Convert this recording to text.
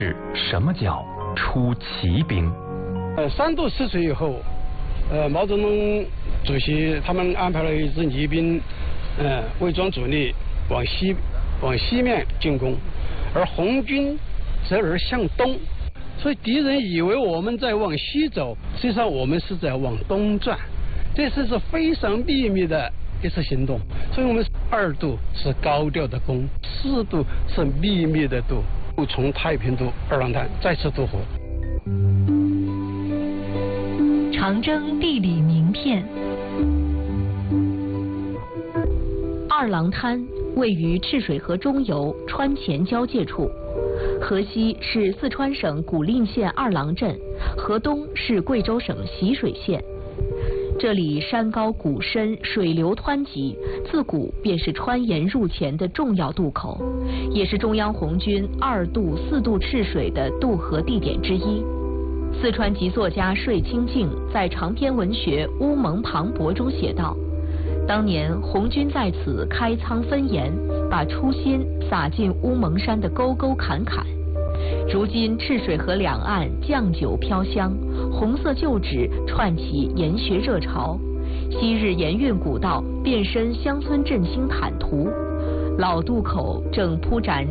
什么叫出奇兵？ 3渡泗水以后，毛泽东主席他们安排了一支泥兵，伪装主力往西面进攻，而红军则而向东，所以敌人以为我们在往西走，实际上我们是在往东转。这次是非常秘密的一次行动，所以我们2渡是高调的攻，4渡是秘密的渡，从太平渡二郎滩再次渡河。 长征地理名片。二郎滩位于赤水河中游川黔交界处，河西是四川省古蔺县二郎镇，河东是贵州省习水县。这里山高谷深，水流湍急，自古便是川盐入黔的重要渡口，也是中央红军2渡、4渡赤水的渡河地点之一。四川籍作家税清静在长篇文学《乌蒙磅礴》中写道：当年红军在此开仓分盐，把初心撒进乌蒙山的沟沟坎坎。如今赤水河两岸酱酒飘香，红色旧址串起盐学热潮，昔日盐运古道变身乡村振兴坦途，老渡口正铺展